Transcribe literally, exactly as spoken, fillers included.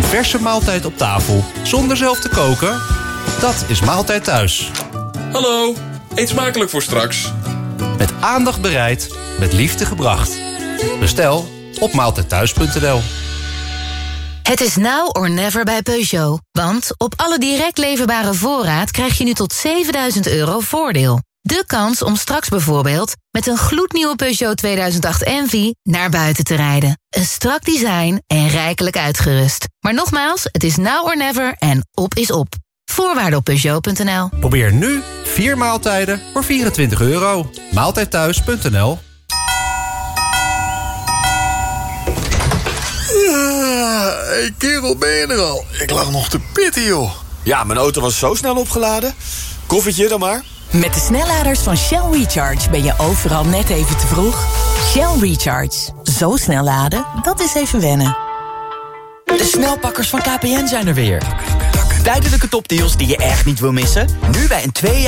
verse maaltijd op tafel zonder zelf te koken? Dat is Maaltijd Thuis. Hallo, eet smakelijk voor straks. Met aandacht bereid, met liefde gebracht. Bestel op maaltijdthuis punt n l. Het is now or never bij Peugeot. Want op alle direct leverbare voorraad krijg je nu tot zevenduizend euro voordeel. De kans om straks bijvoorbeeld met een gloednieuwe Peugeot tweeduizend acht Envy naar buiten te rijden. Een strak design en rijkelijk uitgerust. Maar nogmaals, het is now or never en op is op. Voorwaarden op Peugeot punt n l. Probeer nu vier maaltijden voor vierentwintig euro. maaltijdthuis punt n l. Hé kerel, ben je er al? Ik lag nog te pitten, joh. Ja, mijn auto was zo snel opgeladen. Koffietje dan maar. Met de snelladers van Shell Recharge ben je overal net even te vroeg. Shell Recharge. Zo snel laden, dat is even wennen. De snelpakkers van K P N zijn er weer. Tijdelijke topdeals die je echt niet wil missen. Nu bij een twee jaar